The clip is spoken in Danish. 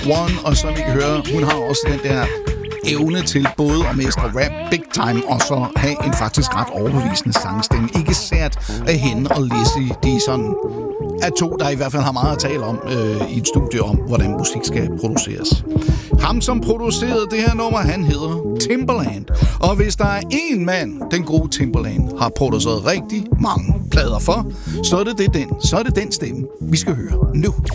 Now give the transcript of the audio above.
One, og som I kan høre, hun har også den der evne til både at mestre rap big time og så have en faktisk ret overbevisende sangstemme. Ikke sært af hende og Lizzie, de sådan er to, der i hvert fald har meget at tale om i et studie om, hvordan musik skal produceres. Ham, som producerede det her nummer, han hedder Timbaland. Og hvis der er én mand, den gode Timbaland, har produceret rigtig mange plader for, så er det den stemme, vi skal høre nu.